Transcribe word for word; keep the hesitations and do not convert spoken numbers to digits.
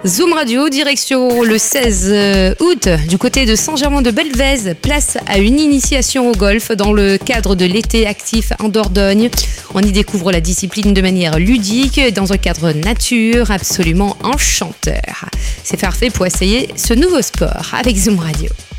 Zoom Radio, direction le seize août, du côté de Saint-Germain-de-Belvèze, place à une initiation au golf dans le cadre de l'été actif en Dordogne. On y découvre la discipline de manière ludique, dans un cadre nature absolument enchanteur. C'est parfait pour essayer ce nouveau sport avec Zoom Radio.